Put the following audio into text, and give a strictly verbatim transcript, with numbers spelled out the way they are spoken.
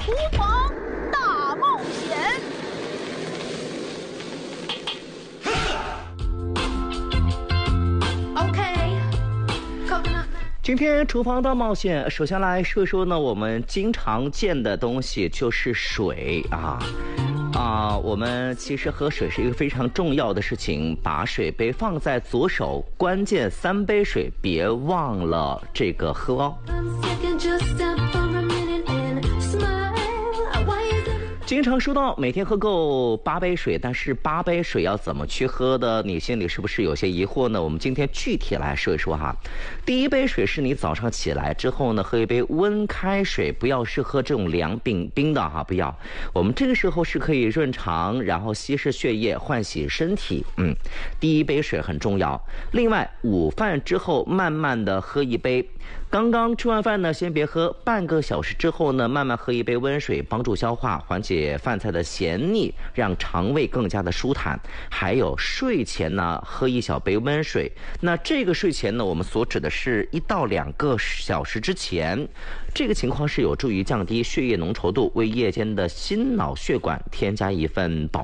厨房大冒险。 今天厨房大冒险，首先来说一说呢，我们经常见的东西就是水啊啊！我们其实喝水是一个非常重要的事情，把水杯放在左手，关键三杯水别忘了这个喝哦。经常说到每天喝够八杯水，但是八杯水要怎么去喝的？你心里是不是有些疑惑呢？我们今天具体来说一说哈。第一杯水是你早上起来之后呢，喝一杯温开水，不要是喝这种凉冰冰的哈，不要。我们这个时候是可以润肠，然后稀释血液，唤醒身体。嗯，第一杯水很重要。另外，午饭之后慢慢的喝一杯。刚刚吃完饭呢，先别喝，半个小时之后呢，慢慢喝一杯温水，帮助消化，缓解饭菜的咸腻，让肠胃更加的舒坦。还有睡前呢，喝一小杯温水。那这个睡前呢，我们所指的是一到两个小时之前，这个情况是有助于降低血液浓稠度，为夜间的心脑血管添加一份保